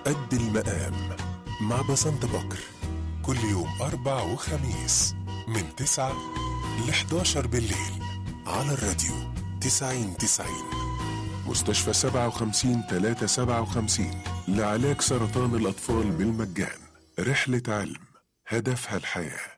قد المقام مع بسنت بكر، كل يوم 4 وخميس من 9 ل 11 بالليل على الراديو 90-90. مستشفى 57-357 لعلاج سرطان الأطفال بالمجان. رحلة علم هدفها الحياة.